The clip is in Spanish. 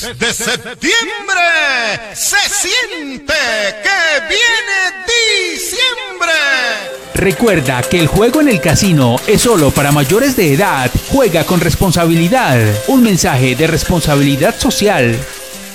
Desde septiembre se siente que viene diciembre. Recuerda que el juego en el casino es solo para mayores de edad. Juega con responsabilidad. Un mensaje de responsabilidad social.